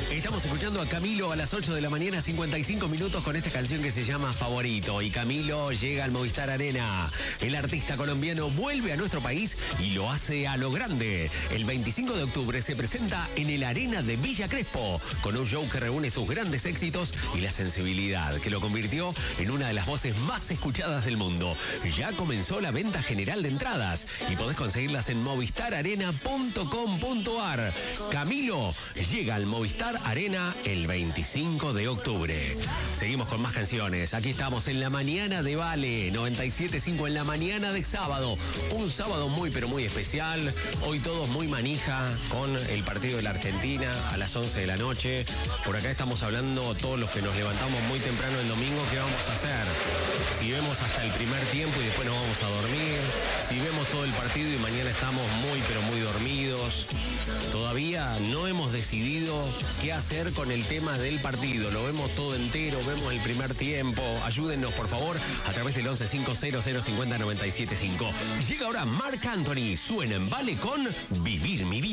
Estamos escuchando a Camilo a las 8 de la mañana, 55 minutos con esta canción que se llama Favorito. Y Camilo llega al Movistar Arena. El artista colombiano vuelve a nuestro país y lo hace a lo grande. El 25 de octubre se presenta en el Arena de Villa Crespo, con un show que reúne sus grandes éxitos y la sensibilidad que lo convirtió en una de las voces más escuchadas del mundo. Ya comenzó la venta general de entradas y podés conseguirlas en movistararena.com.ar. Camilo llega al Movistar Arena el 25 de octubre. Seguimos con más canciones. Aquí estamos en la mañana de Vale 97.5, en la mañana de sábado. Un sábado muy pero muy especial. Hoy todos muy manija con el partido de la Argentina a las 11 de la noche. Por acá estamos hablando todos los que nos levantamos muy temprano el domingo, ¿qué vamos a hacer? Si vemos hasta el primer tiempo y después nos vamos a dormir. Si vemos todo el partido y mañana estamos muy pero muy dormidos. Todavía no hemos decidido qué hacer con el tema del partido. Lo vemos todo entero, vemos el primer tiempo. Ayúdennos, por favor, a través del 1150050975. Llega ahora Marc Anthony. Suena en Vale con Vivir mi vida.